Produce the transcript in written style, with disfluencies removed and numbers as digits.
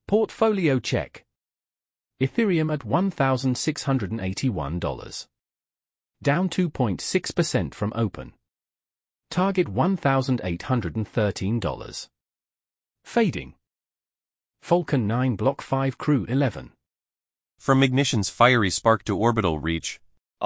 Portfolio check. Ethereum at $1,681. Down 2.6% from open. Target $1,813. Fading. Falcon 9 Block 5 Crew 11. From ignition's fiery spark to orbital reach,